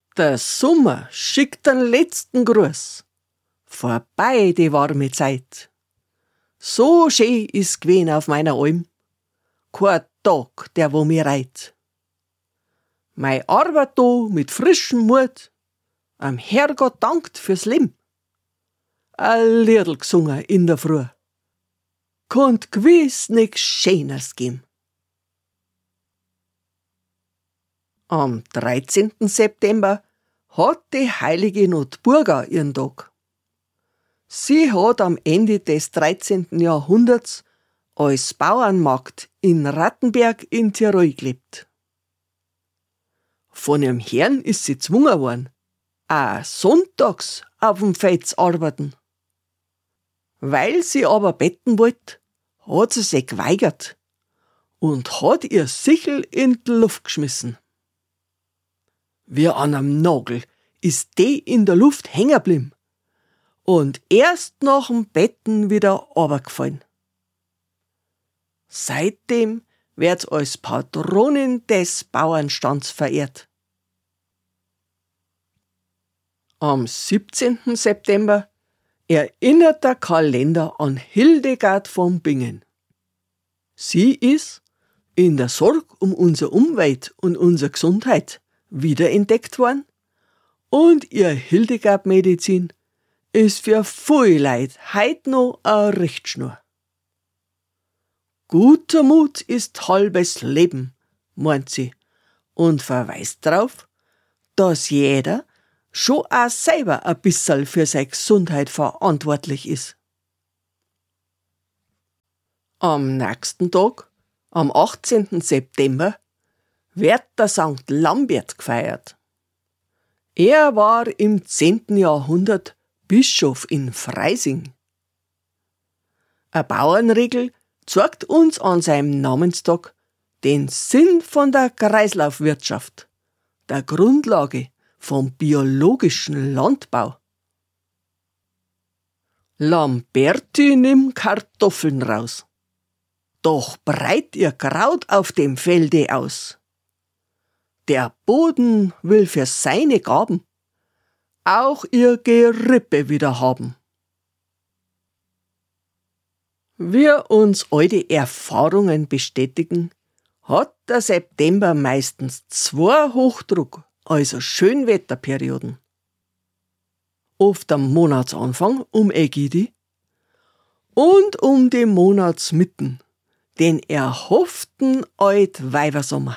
Der Sommer schickt den letzten Gruß. Vorbei die warme Zeit. So schön ist gewesen auf meiner Alm. Kein Tag, der wo mir reit. Mei Arbeit da mit frischem Mut, am Herrgott dankt fürs Leben. A Liedl gesungen in der Früh. Konnt gewiss nix Schöneres geben. Am 13. September hat die heilige Notburga ihren Tag. Sie hat am Ende des 13. Jahrhunderts als Bauernmagd in Rattenberg in Tirol gelebt. Von ihrem Herrn ist sie gezwungen worden, auch sonntags auf dem Feld zu arbeiten. Weil sie aber betten wollte, hat sie sich geweigert und hat ihr Sichel in die Luft geschmissen. Wie an einem Nagel ist die in der Luft hängen geblieben und erst nach dem Betten wieder runtergefallen. Seitdem wird sie als Patronin des Bauernstands verehrt. Am 17. September erinnert der Kalender an Hildegard von Bingen. Sie ist in der Sorge um unsere Umwelt und unsere Gesundheit wiederentdeckt worden und ihr Hildegard-Medizin ist für viele Leute heut noch eine Richtschnur. Guter Mut ist halbes Leben, meint sie und verweist darauf, dass jeder schon auch selber ein bisschen für seine Gesundheit verantwortlich ist. Am nächsten Tag, am 18. September, wird der St. Lambert gefeiert. Er war im 10. Jahrhundert Bischof in Freising. Ein Bauernregel zeigt uns an seinem Namenstag den Sinn von der Kreislaufwirtschaft, der Grundlage vom biologischen Landbau. Lamberti nimmt Kartoffeln raus, doch breit ihr Kraut auf dem Felde aus. Der Boden will für seine Gaben auch ihr Gerippe wieder haben. Wir uns alte Erfahrungen bestätigen, hat der September meistens 2 Hochdruck, also Schönwetterperioden. Oft am Monatsanfang um Ägidi und um die Monatsmitten, den erhofften Altweibersommer.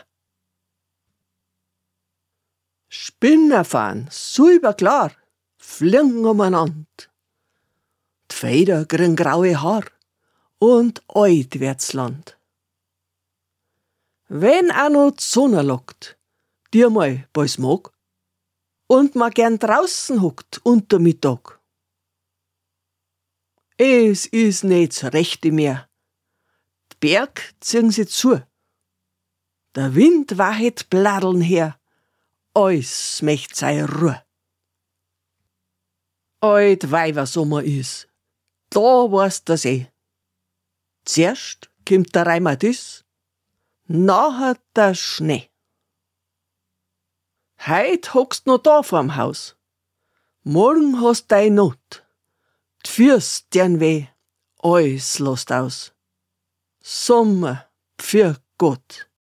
Spinner fahren, silberklar, fliegen umeinander. Die Feder kriegen graue Haar und alt wird's Land. Wenn auch noch die Sonne lockt, die mal bei's mag, und man gern draußen hockt unter Mittag. Es ist nicht das Rechte mehr. Die Berg ziehen sie zu. Der Wind wahet Bladeln her, alles möcht sei Ruhe. Alt Weibersommer is, da weißt das eh. Zuerst kommt der Rheumatis, nachher der Schnee. Heut hockst noch da vorm Haus, morgen hast dei Not, die Füße tun weh, alles lässt aus. Sommer, für Gott.